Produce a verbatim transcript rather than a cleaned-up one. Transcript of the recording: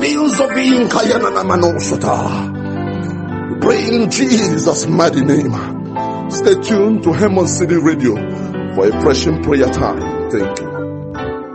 bills of being Kayana Manosota. Pray in Jesus' mighty name. Stay tuned to Hammond City Radio for a pressing prayer time. Thank you.